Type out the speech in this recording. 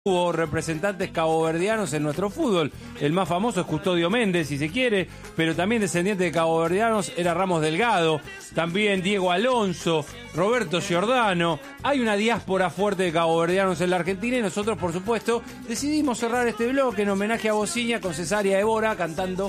Hubo representantes caboverdianos en nuestro fútbol. El más famoso es Custodio Méndez, si se quiere, pero también descendiente de caboverdianos era Ramos Delgado, también Diego Alonso, Roberto Giordano. Hay una diáspora fuerte de caboverdianos en la Argentina y nosotros, por supuesto, decidimos cerrar este bloque en homenaje a Bociña con Cesárea Évora cantando